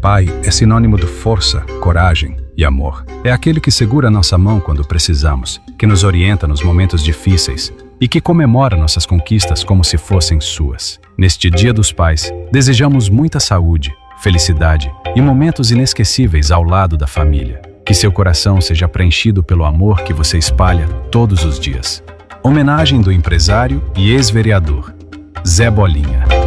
pai é sinônimo de força, coragem e amor. É aquele que segura nossa mão quando precisamos, que nos orienta nos momentos difíceis e que comemora nossas conquistas como se fossem suas. Neste Dia dos Pais, desejamos muita saúde, felicidade e momentos inesquecíveis ao lado da família. Que seu coração seja preenchido pelo amor que você espalha todos os dias. Homenagem do empresário e ex-vereador Zé Bolinha.